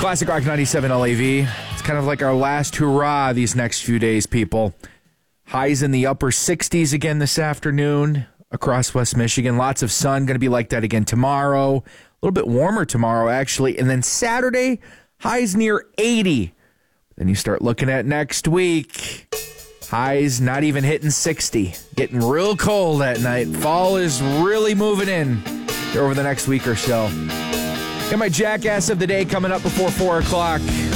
Classic Rock 97 LAV. It's kind of like our last hurrah these next few days, people. Highs in the upper 60s again this afternoon across West Michigan. Lots of sun. Going to be like that again tomorrow. A little bit warmer tomorrow, actually. And then Saturday, highs near 80. Then you start looking at next week. Highs not even hitting 60. Getting real cold at night. Fall is really moving in over the next week or so. Got my jackass of the day coming up before 4 o'clock.